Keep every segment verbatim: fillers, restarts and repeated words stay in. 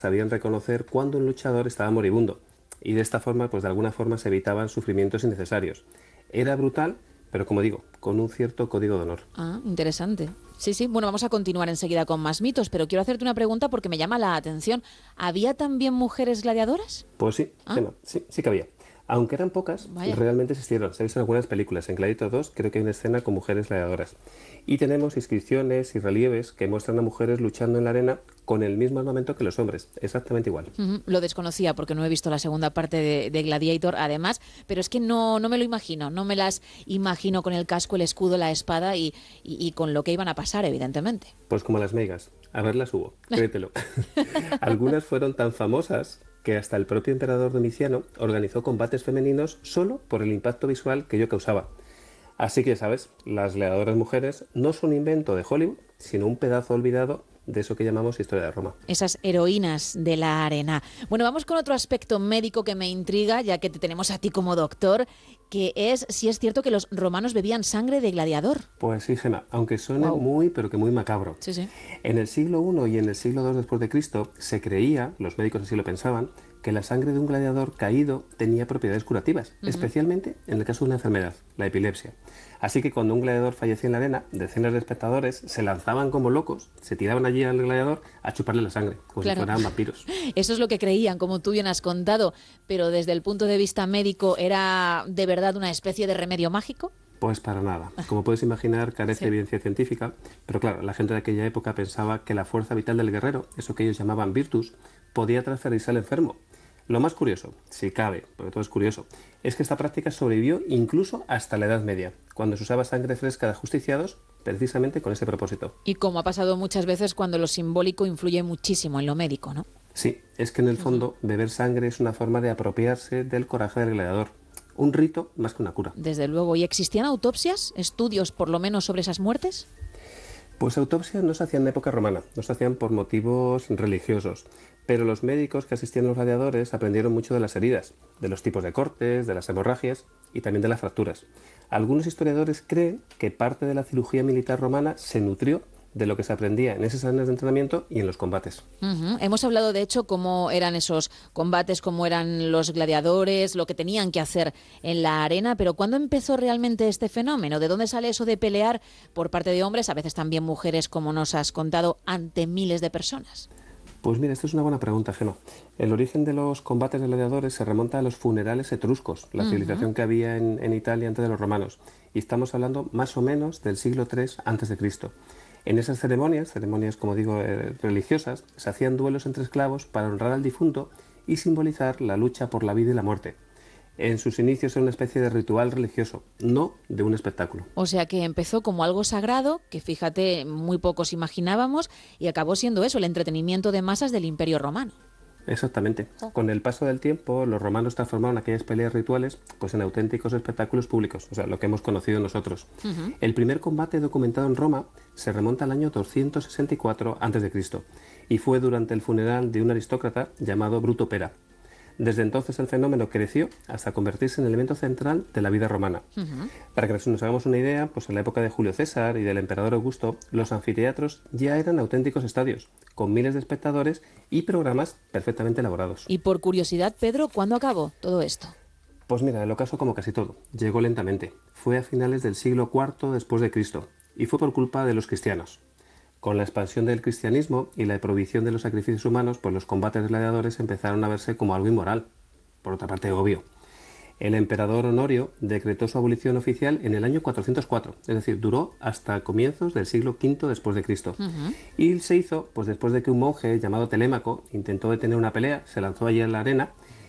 sabían reconocer cuando un luchador estaba moribundo y de esta forma, pues de alguna forma se evitaban sufrimientos innecesarios. Era brutal, pero como digo, con un cierto código de honor. Ah, interesante. Sí, sí. Bueno, vamos a continuar enseguida con más mitos, pero quiero hacerte una pregunta porque me llama la atención. ¿Había también mujeres gladiadoras? Pues sí, Ah, Gemma, sí, sí que había. Aunque eran pocas, vaya. realmente existieron. Se ha visto en algunas películas. En Gladiator dos creo que hay una escena con mujeres gladiadoras. Y tenemos inscripciones y relieves que muestran a mujeres luchando en la arena con el mismo armamento que los hombres, exactamente igual. Ujú. Lo desconocía porque no he visto la segunda parte de, de Gladiator, además, pero es que no, no me lo imagino, no me las imagino con el casco, el escudo, la espada y, y, y con lo que iban a pasar, evidentemente. Pues como las meigas. A verlas hubo, créetelo. Algunas fueron tan famosas que hasta el propio emperador Domiciano organizó combates femeninos solo por el impacto visual que ello causaba. Así que, ¿sabes? Las gladiadoras mujeres no son un invento de Hollywood, sino un pedazo olvidado de eso que llamamos historia de Roma. Esas heroínas de la arena. Bueno, vamos con otro aspecto médico que me intriga, ya que te tenemos a ti como doctor, que es si es cierto que los romanos bebían sangre de gladiador. Pues sí, Gemma, aunque suene Wow. muy, pero que muy macabro. Sí, sí. En el siglo primero y en el siglo segundo después de Cristo se creía, los médicos así lo pensaban, que la sangre de un gladiador caído tenía propiedades curativas, Ujú. especialmente en el caso de una enfermedad, la epilepsia. Así que cuando un gladiador fallecía en la arena, decenas de espectadores se lanzaban como locos, se tiraban allí al gladiador a chuparle la sangre, como Claro. si fueran vampiros. Eso es lo que creían, como tú bien has contado, pero desde el punto de vista médico, ¿era de verdad una especie de remedio mágico? Pues para nada. Como puedes imaginar, carece Sí. de evidencia científica, pero claro, la gente de aquella época pensaba que la fuerza vital del guerrero, eso que ellos llamaban virtus, podía transferirse al enfermo. Lo más curioso, si cabe, porque todo es curioso, es que esta práctica sobrevivió incluso hasta la Edad Media, cuando se usaba sangre fresca de ajusticiados precisamente con ese propósito. Y como ha pasado muchas veces cuando lo simbólico influye muchísimo en lo médico, ¿no? Sí, es que en el fondo beber sangre es una forma de apropiarse del coraje del gladiador. Un rito más que una cura. Desde luego. ¿Y existían autopsias? ¿Estudios por lo menos sobre esas muertes? Pues autopsias no se hacían en época romana, no se hacían por motivos religiosos, pero los médicos que asistían a los gladiadores aprendieron mucho de las heridas, de los tipos de cortes, de las hemorragias y también de las fracturas. Algunos historiadores creen que parte de la cirugía militar romana se nutrió de lo que se aprendía en esas áreas de entrenamiento y en los combates. Ujú. Hemos hablado, de hecho, cómo eran esos combates, cómo eran los gladiadores, lo que tenían que hacer en la arena, pero ¿cuándo empezó realmente este fenómeno? ¿De dónde sale eso de pelear por parte de hombres, a veces también mujeres, como nos has contado, ante miles de personas? Pues mira, esta es una buena pregunta, Gema. El origen de los combates de gladiadores se remonta a los funerales etruscos, la civilización que había en, en Italia antes de los romanos. Y estamos hablando más o menos del siglo tres antes de Cristo. En esas ceremonias, ceremonias como digo eh, religiosas, se hacían duelos entre esclavos para honrar al difunto y simbolizar la lucha por la vida y la muerte. En sus inicios era una especie de ritual religioso, no de un espectáculo. O sea que empezó como algo sagrado, que fíjate, muy pocos imaginábamos, y acabó siendo eso, el entretenimiento de masas del Imperio Romano. Exactamente. Con el paso del tiempo, los romanos transformaron aquellas peleas rituales pues, en auténticos espectáculos públicos, o sea, lo que hemos conocido nosotros. Ujú. El primer combate documentado en Roma se remonta al año doscientos sesenta y cuatro antes de Cristo y fue durante el funeral de un aristócrata llamado Bruto Pera. Desde entonces el fenómeno creció hasta convertirse en el elemento central de la vida romana. Ujú. Para que nos hagamos una idea, pues en la época de Julio César y del emperador Augusto, los anfiteatros ya eran auténticos estadios, con miles de espectadores y programas perfectamente elaborados. Y por curiosidad, Pedro, ¿cuándo acabó todo esto? Pues mira, el ocaso como casi todo, llegó lentamente. Fue a finales del siglo cuarto después de Cristo y fue por culpa de los cristianos. Con la expansión del cristianismo y la prohibición de los sacrificios humanos, pues los combates de gladiadores empezaron a verse como algo inmoral. Por otra parte, obvio. El emperador Honorio decretó su abolición oficial en el año cuatrocientos cuatro, es decir, duró hasta comienzos del siglo quinto después de Cristo. Ujú. Y se hizo pues después de que un monje llamado Telémaco intentó detener una pelea, se lanzó allí en la arena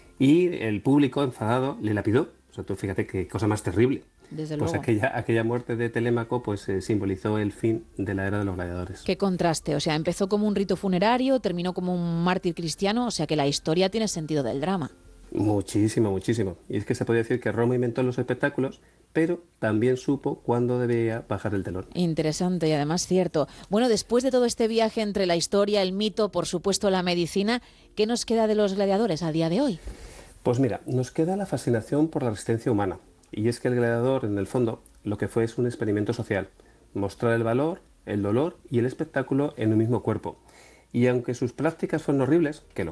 y el público enfadado le lapidó. O sea, tú fíjate qué cosa más terrible. Desde Pues luego. aquella, aquella muerte de Telémaco pues eh, simbolizó el fin de la era de los gladiadores. Qué contraste, o sea, empezó como un rito funerario, terminó como un mártir cristiano, o sea que la historia tiene sentido del drama. Muchísimo, muchísimo. Y es que se podría decir que Roma inventó los espectáculos, pero también supo cuándo debía bajar el telón. Interesante y además cierto. Bueno, después de todo este viaje entre la historia, el mito, por supuesto la medicina, ¿qué nos queda de los gladiadores a día de hoy? Pues mira, nos queda la fascinación por la resistencia humana. Y es que el gladiador, en el fondo, lo que fue es un experimento social. Mostrar el valor, el dolor y el espectáculo en un mismo cuerpo. y aunque sus prácticas fueron horribles, que lo